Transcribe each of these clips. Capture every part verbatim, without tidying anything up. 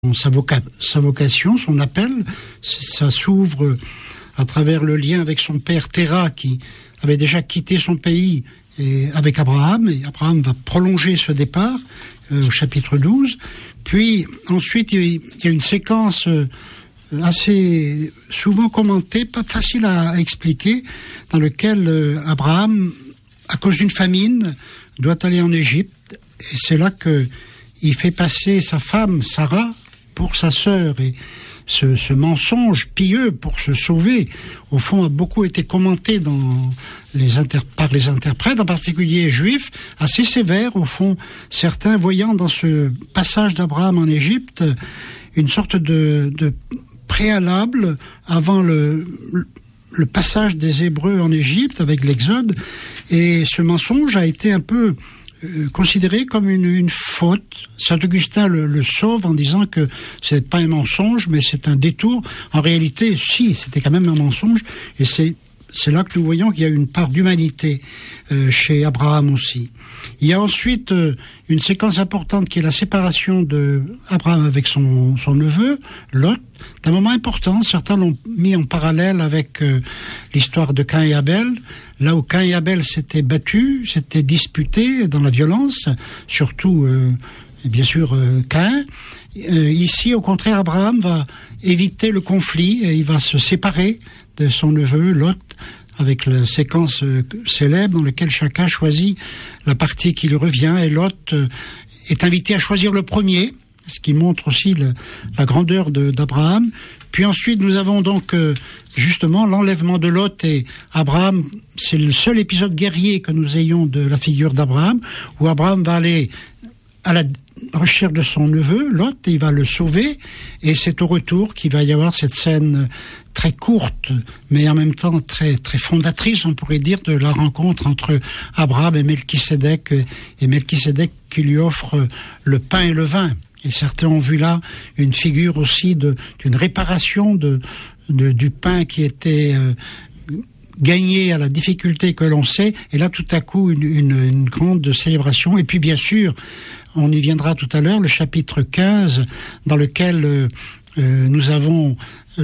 sa, voca- sa vocation, son appel. Ça s'ouvre à travers le lien avec son père Terah, qui avait déjà quitté son pays, et avec Abraham, et Abraham va prolonger ce départ euh, au chapitre douze. Puis ensuite, il y a une séquence euh, assez souvent commentée, pas facile à, à expliquer, dans lequel euh, Abraham, à cause d'une famine, doit aller en Égypte. Et c'est là que il fait passer sa femme, Sarah, pour sa sœur. Et ce, ce mensonge pieux pour se sauver, au fond, a beaucoup été commenté dans les inter- par les interprètes, en particulier juifs, assez sévères, au fond, certains voyant dans ce passage d'Abraham en Égypte une sorte de, de préalable avant le, le passage des Hébreux en Égypte avec l'Exode. Et ce mensonge a été un peu euh, considéré comme une, une faute. Saint Augustin le, le sauve en disant que c'est pas un mensonge, mais c'est un détour. En réalité, si, c'était quand même un mensonge, et c'est c'est là que nous voyons qu'il y a une part d'humanité euh, chez Abraham aussi. Il y a ensuite euh, une séquence importante qui est la séparation de Abraham avec son, son neveu, Lot. C'est un moment important, certains l'ont mis en parallèle avec euh, l'histoire de Caïn et Abel, là où Caïn et Abel s'étaient battus, s'étaient disputés dans la violence, surtout, euh, bien sûr, euh, Caïn. Euh, ici, au contraire, Abraham va éviter le conflit et il va se séparer de son neveu Lot, avec la séquence euh, célèbre dans laquelle chacun choisit la partie qui lui revient, et Lot euh, est invité à choisir le premier, ce qui montre aussi le, la grandeur de, d'Abraham. Puis ensuite, nous avons donc euh, justement l'enlèvement de Lot, et Abraham, c'est le seul épisode guerrier que nous ayons de la figure d'Abraham, où Abraham va aller à la recherche de son neveu, Lot, et il va le sauver, et c'est au retour qu'il va y avoir cette scène très courte, mais en même temps très très fondatrice, on pourrait dire, de la rencontre entre Abraham et Melchisédek, et Melchisédek qui lui offre le pain et le vin. Et certains ont vu là une figure aussi de, d'une réparation de, de, du pain qui était euh, gagné à la difficulté que l'on sait, et là tout à coup une, une, une grande célébration. Et puis bien sûr, on y viendra tout à l'heure, le chapitre quinze, dans lequel euh, euh, nous avons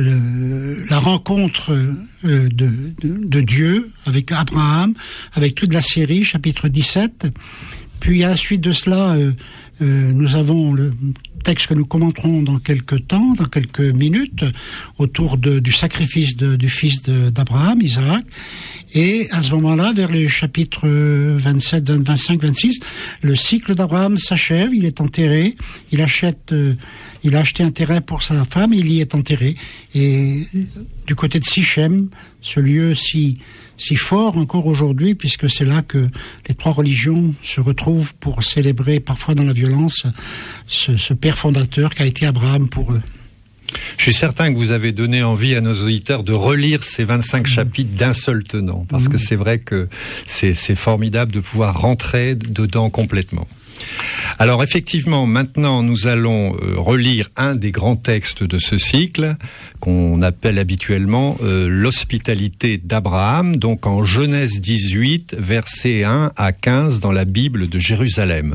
le, la rencontre euh, de, de, de Dieu avec Abraham, avec toute la série, chapitre dix-sept. Puis à la suite de cela, euh, euh, nous avons le texte que nous commenterons dans quelques temps, dans quelques minutes, autour de, du sacrifice de, du fils de, d'Abraham, Isaac. Et à ce moment-là, vers les chapitres vingt-sept, vingt, vingt-cinq, vingt-six, le cycle d'Abraham s'achève, il est enterré, il achète, euh, il a acheté un terrain pour sa femme, il y est enterré. Et du côté de Sichem, ce lieu si si fort encore aujourd'hui, puisque c'est là que les trois religions se retrouvent pour célébrer, parfois dans la violence, ce, ce père fondateur qu'a été Abraham pour eux. Je suis certain que vous avez donné envie à nos auditeurs de relire ces vingt-cinq mmh. chapitres d'un seul tenant, parce mmh. que c'est vrai que c'est, c'est formidable de pouvoir rentrer dedans complètement. Alors effectivement, maintenant nous allons euh, relire un des grands textes de ce cycle, qu'on appelle habituellement euh, l'hospitalité d'Abraham, donc en Genèse dix-huit, versets un à quinze dans la Bible de Jérusalem.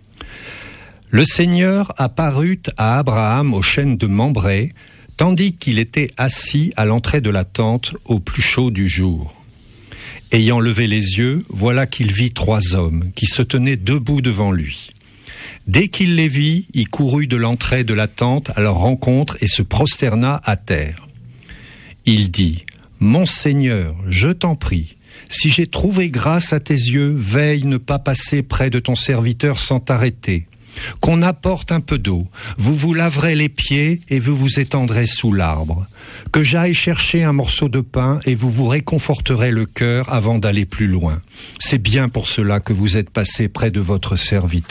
Le Seigneur apparut à Abraham au chêne de Mambré, tandis qu'il était assis à l'entrée de la tente au plus chaud du jour. Ayant levé les yeux, voilà qu'il vit trois hommes qui se tenaient debout devant lui. Dès qu'il les vit, il courut de l'entrée de la tente à leur rencontre et se prosterna à terre. Il dit : « Mon Seigneur, je t'en prie, si j'ai trouvé grâce à tes yeux, veille ne pas passer près de ton serviteur sans t'arrêter. Qu'on apporte un peu d'eau, vous vous laverez les pieds et vous vous étendrez sous l'arbre. Que j'aille chercher un morceau de pain et vous vous réconforterez le cœur avant d'aller plus loin. C'est bien pour cela que vous êtes passé près de votre serviteur. »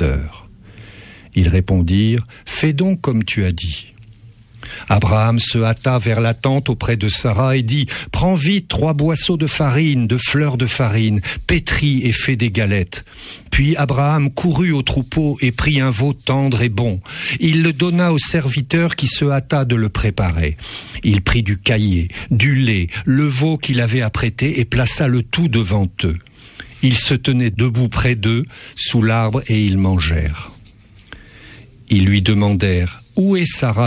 Ils répondirent : « Fais donc comme tu as dit. » Abraham se hâta vers la tente auprès de Sarah et dit : « Prends vite trois boisseaux de farine, de fleurs de farine, pétris et fais des galettes. » Puis Abraham courut au troupeau et prit un veau tendre et bon. Il le donna au serviteur qui se hâta de le préparer. Il prit du caillé, du lait, le veau qu'il avait apprêté et plaça le tout devant eux. Ils se tenaient debout près d'eux, sous l'arbre, et ils mangèrent. Ils lui demandèrent : « Où est Sarah